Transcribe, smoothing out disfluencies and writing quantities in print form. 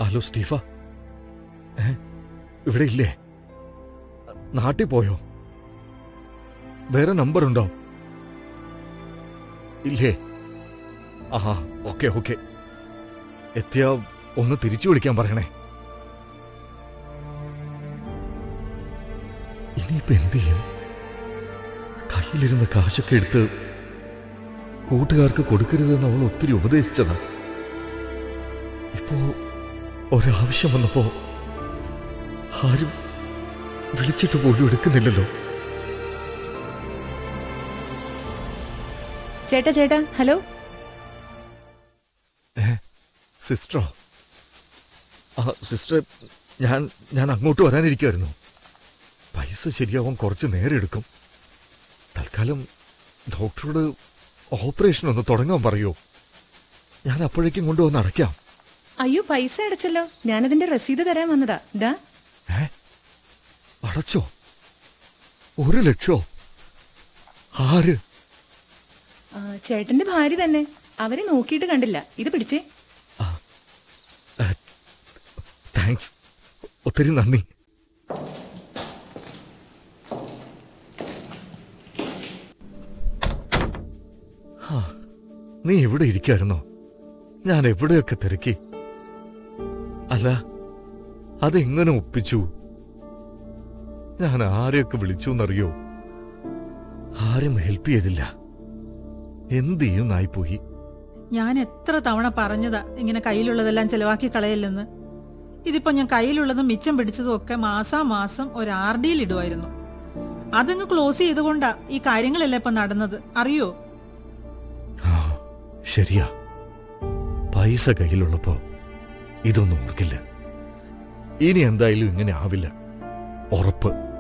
Hello സ്റ്റീഫ, ഇവിടെ ഇല്ലേ? നാട്ടിൽ പോയോ? വേറെ നമ്പർ ഉണ്ടോ? ഇല്ലേ? ആ ഓക്കെ ഓക്കെ. എത്തിയാ ഒന്ന് തിരിച്ചു വിളിക്കാൻ പറയണേ. ഇനിയിപ്പോ എന്ത് ചെയ്യും? കയ്യിലിരുന്ന കാശൊക്കെ എടുത്ത് കൂട്ടുകാർക്ക് കൊടുക്കരുതെന്ന് അവൾ ഒത്തിരി ഉപദേശിച്ചതാ. ഇപ്പോ ഒരാവശ്യം വന്നപ്പോ ആരും വിളിച്ചിട്ട് പോലും എടുക്കുന്നില്ലല്ലോ. ചേട്ടാ ചേട്ടാ, ഹലോ. സിസ്റ്ററോ? ആ സിസ്റ്റർ, ഞാൻ അങ്ങോട്ട് വരാനിരിക്കുമായിരുന്നു. പൈസ ശരിയാവാൻ കുറച്ച് നേരം എടുക്കും. തൽക്കാലം ഡോക്ടറോട് ഓപ്പറേഷൻ ഒന്ന് തുടങ്ങാൻ പറയൂ. ഞാൻ അപ്പോഴേക്കും കൊണ്ടുവന്ന് അടയ്ക്കാം. അയ്യോ, പൈസ അടച്ചല്ലോ. ഞാനതിന്റെ രസീത് തരാൻ വന്നതാ. ദാ. അടച്ചോ? 1 ലക്ഷോ? ആര്? ചേട്ടന്റെ ഭാര്യ തന്നെ. അവരെ നോക്കിയിട്ട് കണ്ടില്ല. ഇത് പിടിച്ചേ. താങ്ക്സ്, ഒത്തിരി നന്ദി. നീ എവിടെ ഇരിക്കായിരുന്നോ? ഞാൻ എവിടെയൊക്കെ തിരക്കി. അല്ല, അതെങ്ങനെ ഒപ്പിച്ചു? ഞാൻ ആരെയൊക്കെ വിളിച്ചു എന്നറിയോ? ആരും ഹെൽപ്പ് ചെയ്തില്ല. എന്ത് ചെയ്യുന്നായിപ്പോയി. ഞാൻ എത്ര തവണ പറഞ്ഞതാ ഇങ്ങനെ കയ്യിലുള്ളതെല്ലാം ചെലവാക്കി കളയല്ലെന്ന്. ഇതിപ്പോ ഞാൻ കയ്യിലുള്ളതും മിച്ചം പിടിച്ചതും ഒക്കെ മാസാമാസം ഒരു RDയിൽ ഇടുമായിരുന്നു. അതങ്ങ് ക്ലോസ് ചെയ്തുകൊണ്ടാ ഈ കാര്യങ്ങളെല്ലാം ഇപ്പൊ നടന്നത്, അറിയോ? ശരിയാ, പൈസ കയ്യിലുള്ളപ്പോ ഇതൊന്നും ഓർക്കില്ല. ഇനി എന്തായാലും ഇങ്ങനെ ആവില്ല, ഉറപ്പ്.